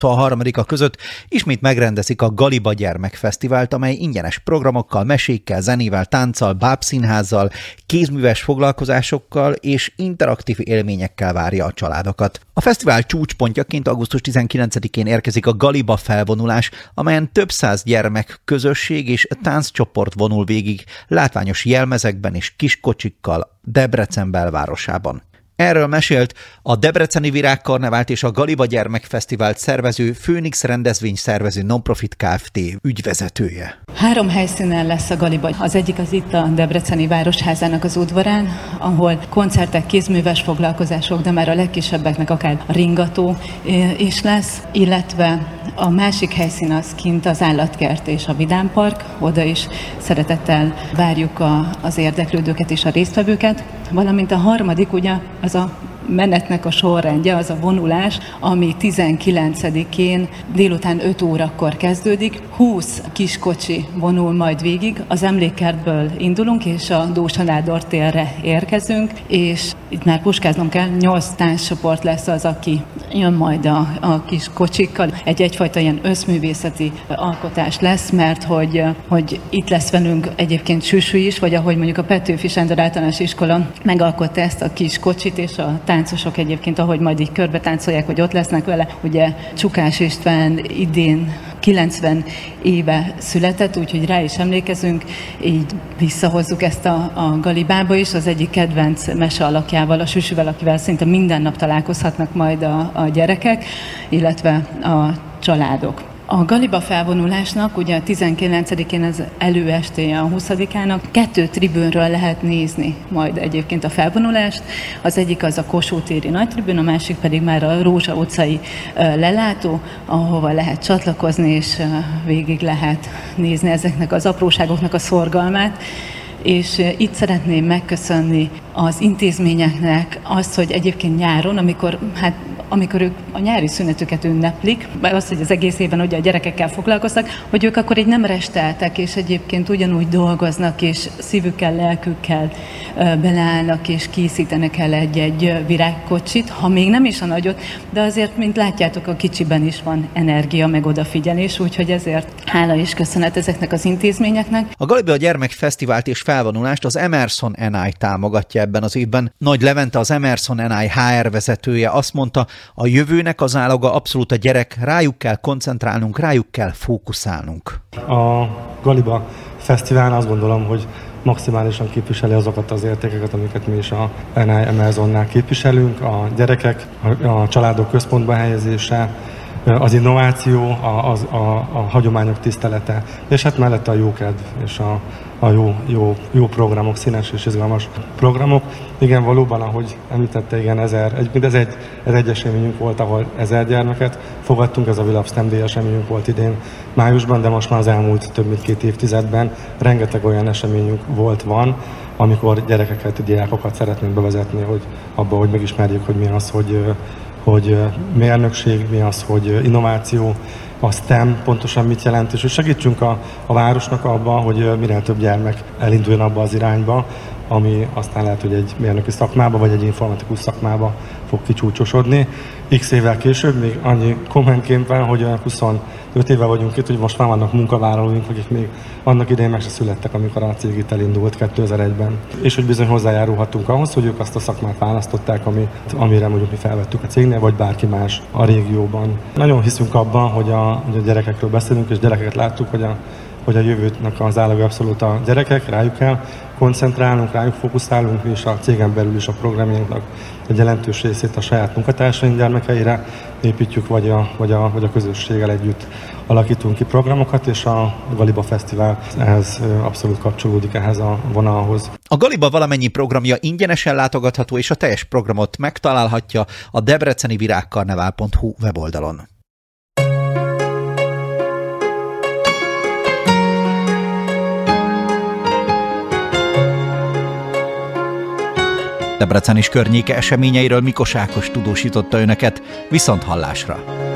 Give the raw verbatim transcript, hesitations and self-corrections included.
A harmadika között ismét megrendezik a Galiba Gyermekfesztivált, amely ingyenes programokkal, mesékkel, zenével, tánccal, bábszínházzal, kézműves foglalkozásokkal és interaktív élményekkel várja a családokat. A fesztivál csúcspontjaként augusztus tizenkilencedikén érkezik a Galiba felvonulás, amelyen több száz gyermek, közösség és tánccsoport vonul végig látványos jelmezekben és kiskocsikkal Debrecen belvárosában. Erről mesélt a Debreceni Virágkarnevált és a Galiba Gyermekfesztivált szervező Phoenix rendezvény szervező non-profit Kft. Ügyvezetője. Három helyszínen lesz a Galiba. Az egyik az itt a Debreceni Városházának az udvarán, ahol koncertek, kézműves foglalkozások, de már a legkisebbeknek akár ringató is lesz, illetve a másik helyszín az kint az Állatkert és a Vidámpark, oda is szeretettel várjuk a, az érdeklődőket és a résztvevőket, valamint a harmadik ugye az a menetnek a sorrendje, az a vonulás, ami tizenkilencedikén délután öt órakor kezdődik. húsz kiskocsi vonul majd végig, az Emlékkertből indulunk, és a Dósa Nádor térre érkezünk, és itt már puskáznom kell, nyolc tánccsoport lesz az, aki jön majd a, a kis kocsikkal. Egy egyfajta ilyen összművészeti alkotás lesz, mert hogy, hogy itt lesz velünk egyébként Süsű is, vagy ahogy mondjuk a Petőfi Sándor Általános Iskola megalkotta ezt a kis kocsit, és a táncosok egyébként, ahogy majd így körbe táncolják, hogy ott lesznek vele. Ugye Csukás István idén kilencven éve született, úgyhogy rá is emlékezünk, így visszahozzuk ezt a, a Galibába is, az egyik kedvenc mese alakjával, a Süsűvel, akivel szinte minden nap találkozhatnak majd a, a gyerekek, illetve a családok. A Galiba felvonulásnak, ugye a tizenkilencedikén az előestéje a huszadikának, kettő tribűnről lehet nézni majd egyébként a felvonulást. Az egyik az a Kossuth téri nagy tribűn, a másik pedig már a Rózsa utcai lelátó, ahova lehet csatlakozni, és végig lehet nézni ezeknek az apróságoknak a szorgalmát. És itt szeretném megköszönni az intézményeknek azt, hogy egyébként nyáron, amikor, hát, amikor ők a nyári szünetüket ünneplik, az, hogy az egész évben ugye a gyerekekkel foglalkoztak, hogy ők akkor így nem resteltek, és egyébként ugyanúgy dolgoznak, és szívükkel, lelkükkel beleállnak, és készítenek el egy-egy virágkocsit, ha még nem is a nagyot, de azért, mint látjátok, a kicsiben is van energia, meg odafigyelés, úgyhogy ezért hála és köszönet ezeknek az intézményeknek. A Galiba Gyermekfesztivált és felvonulást az Emerson en i támogatja ebben az évben. Nagy Levente, az Emerson en i há er vezetője azt mondta, a jövőnek az áloga abszolút a gyerek, rájuk kell koncentrálnunk, rájuk kell fókuszálnunk. A Galiba Fesztivál azt gondolom, hogy maximálisan képviseli azokat az értékeket, amiket mi is a en i Emersonnál képviselünk, a gyerekek, a, a családok központba helyezése, az innováció, a, a, a, a hagyományok tisztelete, és hát mellette a jókedv és a, a jó, jó, jó programok, színes és izgalmas programok. Igen, valóban, ahogy említette, igen, ezer, egy, ez egy, ez egy eseményünk volt, ahol ezer gyermeket fogadtunk, ez a Villap STEM Day eseményünk volt idén májusban, de most már az elmúlt több mint két évtizedben rengeteg olyan eseményünk volt, van, amikor gyerekeket, diákokat szeretnénk bevezetni, hogy abba, hogy megismerjük, hogy mi az, hogy hogy mérnökség, mi az, hogy innováció, a STEM pontosan mit jelent, és hogy segítsünk a, a városnak abban, hogy minél több gyermek elinduljon abba az irányba, ami aztán lehet, hogy egy mérnöki szakmába, vagy egy informatikus szakmába fog kicsúcsosodni. X évvel később még annyi kommentképpen, hogy huszonöt éve vagyunk itt, hogy most már vannak munkavállalóink, akik még annak idején meg se születtek, amikor a cég itt elindult kétezer-egyben. És hogy bizony hozzájárulhatunk ahhoz, hogy ők azt a szakmát választották, ami, amire mondjuk mi felvettük a cégnél, vagy bárki más a régióban. Nagyon hiszünk abban, hogy a, hogy a gyerekekről beszélünk, és gyerekeket láttuk, hogy a hogy a jövőnek az állaga abszolút a gyerekek, rájuk kell koncentrálnunk, rájuk fókuszálunk, és a cégen belül is a programjainknak egy jelentős részét a saját munkatársaink gyermekeire építjük, vagy a, vagy, a, vagy a közösséggel együtt alakítunk ki programokat, és a Galiba Fesztivál ehhez abszolút kapcsolódik, ehhez a vonalhoz. A Galiba valamennyi programja ingyenesen látogatható, és a teljes programot megtalálhatja a debreceni virágkarnevál pont hu weboldalon. Debrecen és környéke eseményeiről Mikos Ákos tudósította önöket, viszont hallásra!